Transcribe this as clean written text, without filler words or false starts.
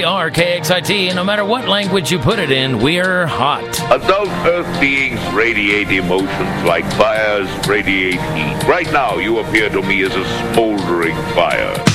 KXIT, and no matter what language you put it in, we're hot. Adult Earth beings radiate emotions like fires radiate heat. Right now, you appear to me as a smoldering fire.